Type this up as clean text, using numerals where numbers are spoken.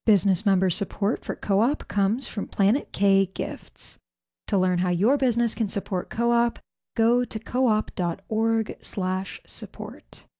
Business member support for Co-op comes from Planet K Gifts. To learn how your business can support Co-op, go to coop.org/support.